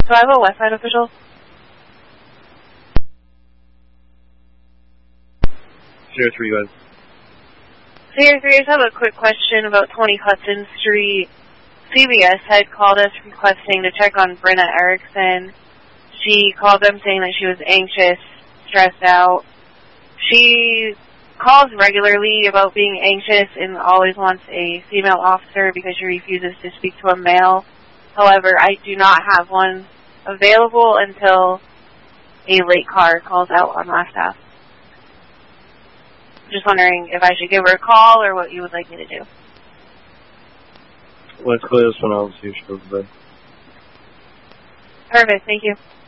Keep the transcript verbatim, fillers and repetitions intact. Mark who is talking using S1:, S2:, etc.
S1: five oh West Side official.
S2: Zero three U S.
S1: Zero three, I just have a quick question about twenty Hudson Street. C B S had called us requesting to check on Brenna Erickson. She called them saying that she was anxious, stressed out. She calls regularly about being anxious and always wants a female officer because she refuses to speak to a male. However, I do not have one available until a late car calls out on last half. Just wondering if I should give her a call or what you would like me to do.
S2: Let's clear this one out and see if she goes to bed.
S1: Perfect, thank you.